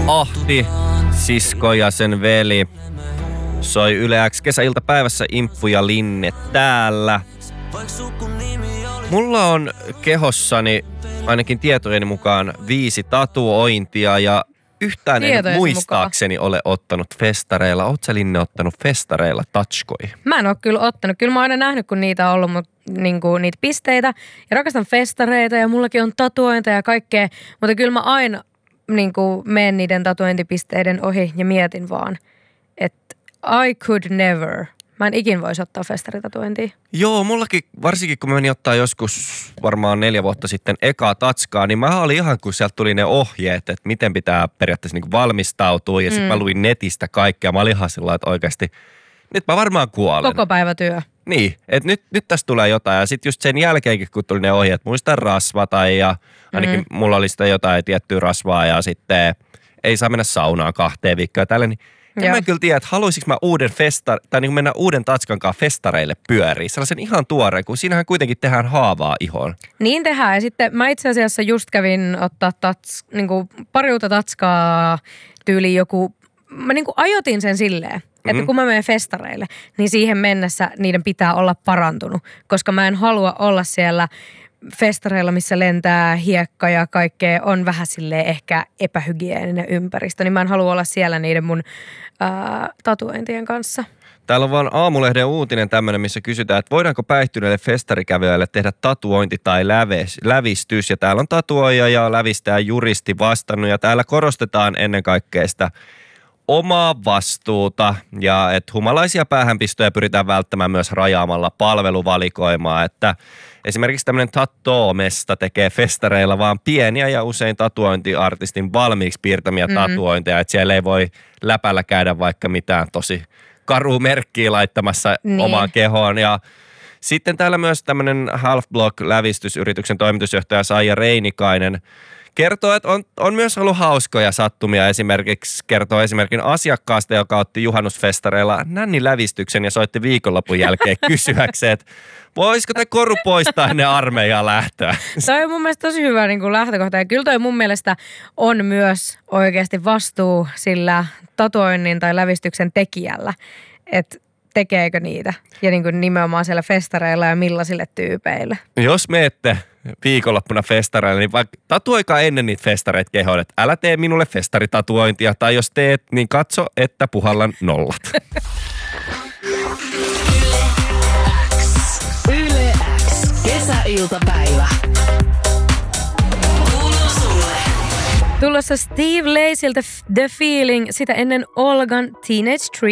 Ahti, sisko ja sen veli. Soi Yle X kesäiltapäivässä Imppu ja Linne täällä. Mulla on kehossani ainakin tietojeni mukaan 5 tatuointia ja yhtään en muistaakseni ole ottanut festareilla. Oot sä, Linne, ottanut festareilla tatskoja? Mä en oo kyllä ottanut. Kyllä mä oon aina nähnyt, kun niitä on ollut niitä pisteitä. Ja rakastan festareita ja mullakin on tatuointeja ja kaikkea. Mutta kyllä mä aina menen niiden tatuointipisteiden ohi ja mietin vaan, että I could never. Mä en ikin voisi ottaa festaritatuointia. Joo, mullakin, varsinkin kun mä menin ottaa joskus varmaan 4 vuotta sitten ekaa tatskaa, niin mä olin ihan, kun sieltä tuli ne ohjeet, että miten pitää periaatteessa valmistautua. Ja sitten mä luin netistä kaikkea. Mä olin ihan sillä, että oikeasti nyt mä varmaan kuolen. Koko päivä työ. Niin, että nyt tässä tulee jotain. Ja sitten just sen jälkeenkin, kun tuli ne ohjeet, muista rasvata ja ainakin mulla oli sitä jotain tiettyä rasvaa ja sitten ei saa mennä saunaan 2 viikkoa ja tälle, niin en mä kyllä tiedä, että haluaisinko mä mennä uuden tatskan kanssa festareille pyöriin. Sellaisen ihan tuoreen, kun siinähän kuitenkin tehdään haavaa ihoon. Niin tehdään. Ja sitten mä itse asiassa just kävin ottaa pari uutta tatskaa tyyliin joku. Mä ajoitin sen silleen, että kun mä menen festareille, niin siihen mennessä niiden pitää olla parantunut. Koska mä en halua olla siellä festareilla, missä lentää hiekka ja kaikkea, on vähän silleen ehkä epähygieninen ympäristö, niin mä en halua olla siellä niiden mun tatuointien kanssa. Täällä on vaan Aamulehden uutinen tämmöinen, missä kysytään, että voidaanko päihtyneille festarikävijöille tehdä tatuointi tai lävistys. Ja täällä on tatuoija ja lävistäjä juristi vastannut ja täällä korostetaan ennen kaikkea sitä omaa vastuuta ja että humalaisia päähänpistoja pyritään välttämään myös rajaamalla palveluvalikoimaa, että esimerkiksi tämmöinen tattoo-mesta tekee festareilla vaan pieniä ja usein tatuointiartistin valmiiksi piirtämiä tatuointeja, että siellä ei voi läpällä käydä vaikka mitään tosi karua merkkiä laittamassa omaan kehoon. Ja sitten täällä myös tämmöinen Half-Block-lävistysyrityksen toimitusjohtaja Saija Reinikainen kertoo, että on myös ollut hauskoja sattumia. Esimerkiksi kertoo esimerkin asiakkaasta, joka otti juhannusfestareilla nännilävistyksen ja soitti viikonlopun jälkeen kysyäkseen, että voisiko te koru poistaa ennen armeijaa lähtöä? Se on mun mielestä tosi hyvä lähtökohta. Ja kyllä toi mun mielestä on myös oikeasti vastuu sillä tatuoinnin tai lävistyksen tekijällä, että tekeekö niitä ja nimenomaan siellä festareilla ja millaisille tyypeille. Jos menette viikonloppuna festareille, niin vaikka tatuoikaa ennen niitä festareita kehoon, että älä tee minulle festaritatuointia, tai jos teet, niin katso, että puhallan nollat. Yle X. Kesäiltapäivä. Tulossa Steve Lacyltä The Feeling, sitä ennen Olgan Teenage Dream.